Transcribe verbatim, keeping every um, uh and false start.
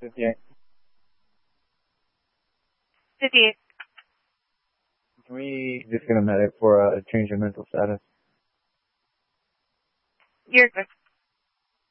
fifty-eight. fifty-eight. Can we just get a medic for a change in mental status? You're good.